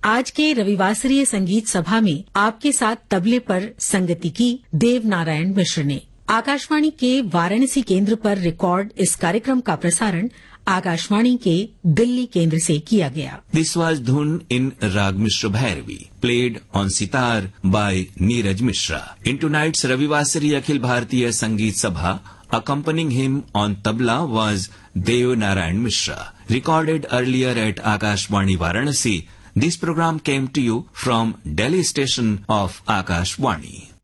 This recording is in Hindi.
आज के रविवासरीय संगीत सभा में आपके साथ तबले पर संगति की देव नारायण मिश्र ने। आकाशवाणी के वाराणसी केंद्र पर रिकॉर्ड इस कार्यक्रम का प्रसारण आकाशवाणी के दिल्ली केंद्र से किया गया। This was Dhun in Rag Mishra Bhairavi, played on sitar by Neeraj Mishra. In tonight's Ravivasari Akhil Bharatiya Sangeet Sabha, accompanying him on tabla was Dev Narayan Mishra. Recorded earlier at Akashvani Varanasi, this program came to you from Delhi station of Akashvani.